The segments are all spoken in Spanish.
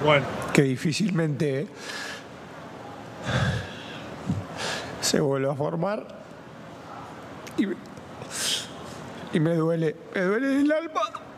Bueno, que difícilmente se vuelva a formar. Y me duele el alma.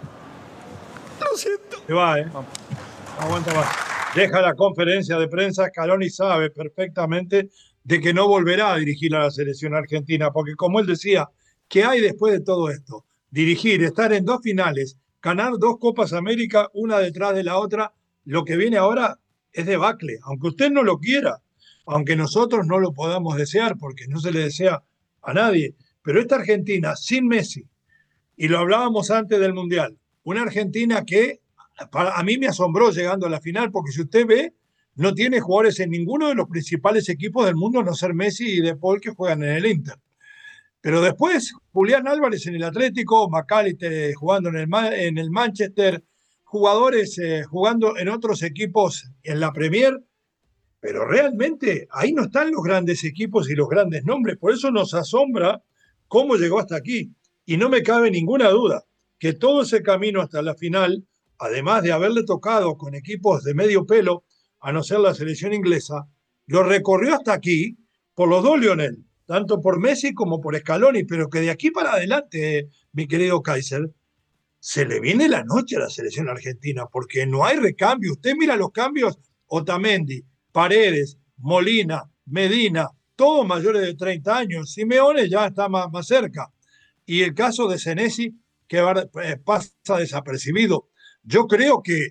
Lo siento. se va, ¿eh? No aguanta más. Deja la conferencia de prensa, Scaloni sabe perfectamente de que no volverá a dirigir a la selección argentina, porque como él decía, ¿qué hay después de todo esto? Dirigir, estar en 2 finales, ganar 2 Copas América, una detrás de la otra, lo que viene ahora es debacle, aunque usted no lo quiera, aunque nosotros no lo podamos desear, porque no se le desea a nadie, pero esta Argentina sin Messi, y lo hablábamos antes del Mundial, una Argentina que a mí me asombró llegando a la final, porque si usted ve, no tiene jugadores en ninguno de los principales equipos del mundo, a no ser Messi y De Paul, que juegan en el Inter. Pero después, Julián Álvarez en el Atlético, McAllister jugando en el Manchester, jugadores jugando en otros equipos en la Premier, pero realmente ahí no están los grandes equipos y los grandes nombres. Por eso nos asombra cómo llegó hasta aquí. Y no me cabe ninguna duda que todo ese camino hasta la final, además de haberle tocado con equipos de medio pelo, a no ser la selección inglesa, lo recorrió hasta aquí por los dos Lionel, tanto por Messi como por Scaloni, pero que de aquí para adelante, mi querido Kaiser, se le viene la noche a la selección argentina, porque no hay recambio. Usted mira los cambios, Otamendi, Paredes, Molina, Medina, todos mayores de 30 años. Simeone ya está más cerca. Y el caso de Senesi, que pasa desapercibido. Yo creo que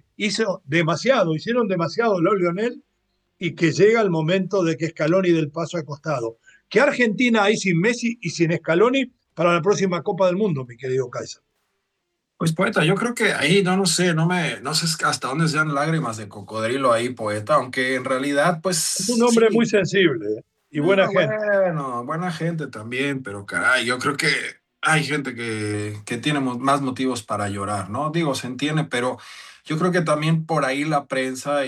hicieron demasiado los Lionel, y que llega el momento de que Scaloni del paso de costado. ¿Qué Argentina hay sin Messi y sin Scaloni para la próxima Copa del Mundo, mi querido Kaiser? Pues poeta, yo creo que ahí no sé hasta dónde sean lágrimas de cocodrilo ahí, poeta, aunque en realidad, pues Es un hombre muy sí. sensible, ¿eh? Y buena No, gente. bueno, buena gente también, pero caray, yo creo que hay gente que tiene más motivos para llorar, ¿no? Digo, se entiende, pero yo creo que también por ahí la prensa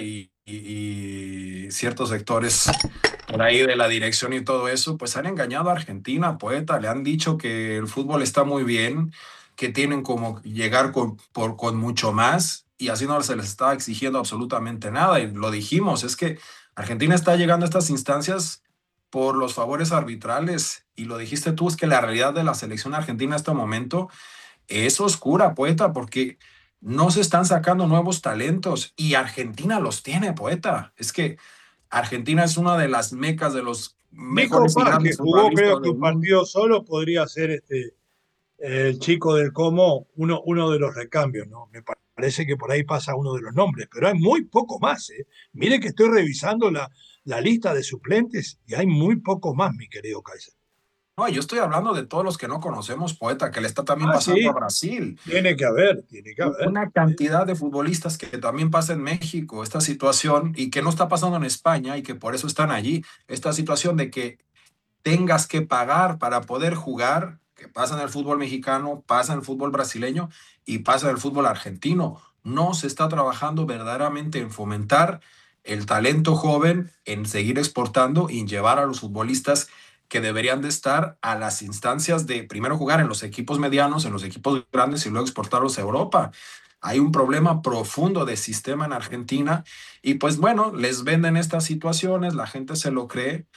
y ciertos sectores por ahí de la dirección y todo eso, pues han engañado a Argentina, poeta, le han dicho que el fútbol está muy bien, que tienen como llegar con mucho más y así no se les está exigiendo absolutamente nada. Y lo dijimos, es que Argentina está llegando a estas instancias por los favores arbitrales y lo dijiste tú, es que la realidad de la selección argentina en este momento es oscura, poeta, porque no se están sacando nuevos talentos y Argentina los tiene, poeta. Es que Argentina es una de las mecas de los Nico mejores y Paz, que grandes jugó creo futbolistas que del un mundo. partido solo, podría ser el chico del Como, uno de los recambios, ¿no? Me parece que por ahí pasa uno de los nombres, pero hay muy poco más, ¿eh? Mire que estoy revisando la lista de suplentes y hay muy poco más, mi querido Kaiser. No, yo estoy hablando de todos los que no conocemos, poeta, que le está también Ah, pasando a sí, Brasil. tiene que haber, tiene que haber. Una cantidad de futbolistas que también pasa en México, esta situación, y que no está pasando en España y que por eso están allí. Esta situación de que tengas que pagar para poder jugar, que pasa en el fútbol mexicano, pasa en el fútbol brasileño y pasa en el fútbol argentino. No se está trabajando verdaderamente en fomentar el talento joven, en seguir exportando y en llevar a los futbolistas que deberían de estar a las instancias de primero jugar en los equipos medianos, en los equipos grandes y luego exportarlos a Europa. Hay un problema profundo de sistema en Argentina y pues bueno, les venden estas situaciones, la gente se lo cree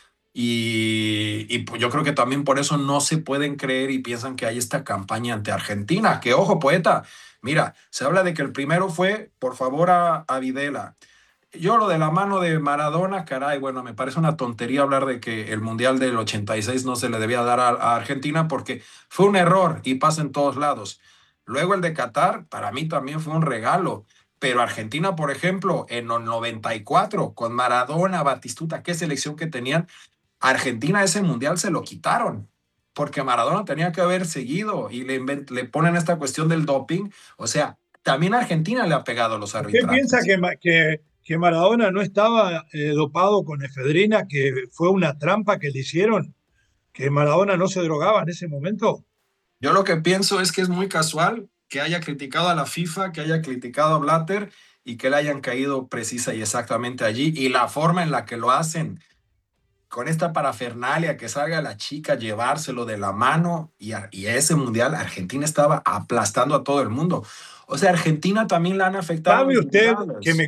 y pues yo creo que también por eso no se pueden creer y piensan que hay esta campaña ante Argentina. Que ojo, poeta, mira, se habla de que el primero fue por favor a Videla. Yo lo de la mano de Maradona, caray, bueno, me parece una tontería hablar de que el Mundial del 86 no se le debía dar a Argentina porque fue un error y pasa en todos lados. Luego el de Qatar, para mí también fue un regalo. Pero Argentina, por ejemplo, en el 94, con Maradona, Batistuta, qué selección que tenían, Argentina ese mundial se lo quitaron porque Maradona tenía que haber seguido y le ponen esta cuestión del doping. O sea, también Argentina le ha pegado a los ¿Usted piensa arbitrajes. que Maradona no estaba dopado con efedrina, que fue una trampa que le hicieron? ¿Que Maradona no se drogaba en ese momento? Yo lo que pienso es que es muy casual que haya criticado a la FIFA, que haya criticado a Blatter y que le hayan caído precisa y exactamente allí. Y la forma en la que lo hacen, con esta parafernalia, que salga la chica a llevárselo de la mano y a ese mundial, Argentina estaba aplastando a todo el mundo. O sea, Argentina también la han afectado ¿Sabe los usted que me mundiales.